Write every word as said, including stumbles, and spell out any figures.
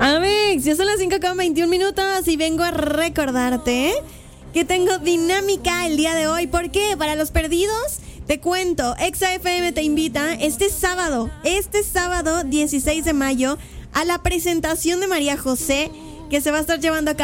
Amix, ya son las cinco con veintiún minutos y vengo a recordarte que tengo dinámica el día de hoy. ¿Por qué? Para los perdidos, te cuento, Exa F M te invita este sábado, este sábado dieciséis de mayo, a la presentación de María José, que se va a estar llevando a cabo